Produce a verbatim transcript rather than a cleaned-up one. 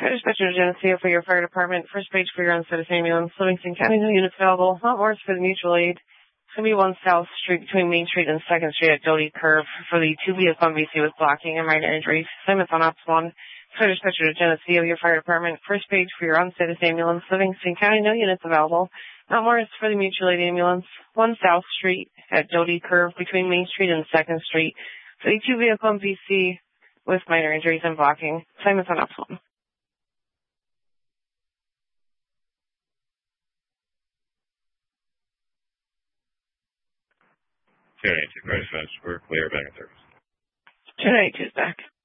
Dispatcher Geneseo for your fire department. First page for your unstatus ambulance. Livingston County, no units available. Mount Morris for the mutual aid. It's going to be one South Street between Main Street and second Street at Doty Curve for the two vehicle M V C with blocking and minor injuries. Assignments on Ops one. Fire Dispatcher Geneseo, your fire department. First page for your unstatus ambulance. Livingston County, no units available. Mount Morris for the mutual aid ambulance. one South Street at Doty Curve between Main Street and second Street for the two vehicle M V C with minor injuries and blocking. Assignments on Ops one. two ninety-two, Christ, we're clear, back in service. two ninety-two is back.